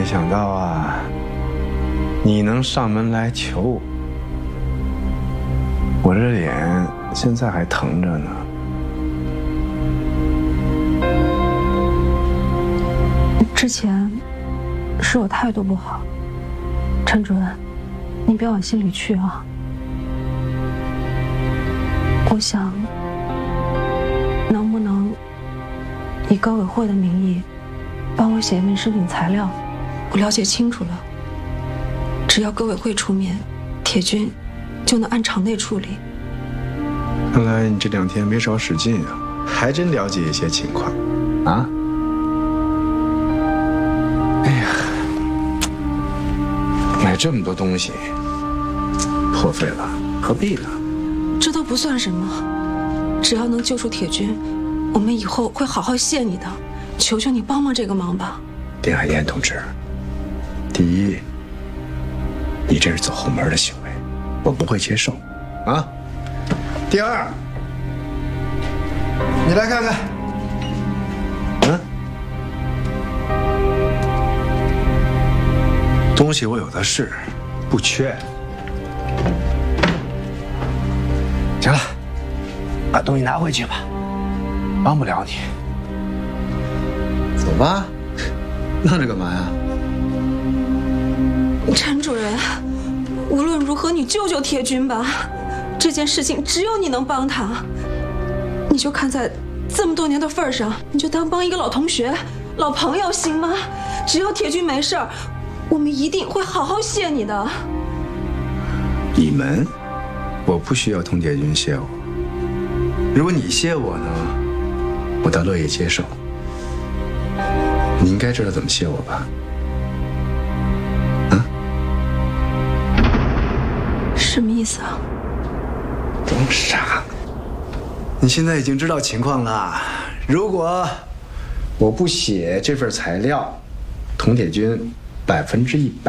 想到啊，你能上门来求我，我这脸现在还疼着呢。 之前是我态度不好，陈主任，你别往心里去啊。我想，能不能以高委会的名义帮我写一份申请材料？我了解清楚了，只要高委会出面，铁军就能按常内处理。 看来你这2天没少使劲啊，还真了解一些情况啊。哎呀，买这么多东西，破费了，何必呢？ 这都不算什么，只要能救出铁军，我们以后会好好谢你的。求求你帮帮这个忙吧。 丁海燕同志，第一，你这是走后门的行为，我不会接受，啊。第二，你来看看，东西我有的是，不缺。行了，把东西拿回去吧，帮不了你。走吧，愣着干嘛呀？ 陈主任，无论如何你救救铁军吧，这件事情只有你能帮他。你就看在这么多年的份上，你就当帮一个老同学、老朋友行吗？只要铁军没事儿，我们一定会好好谢你的。 你们，我不需要佟铁军谢我。如果你谢我呢，我倒乐意接受。你应该知道怎么谢我吧？啊？ 什么意思啊？ 装傻！你现在已经知道情况了。如果我不写这份材料，佟铁军100%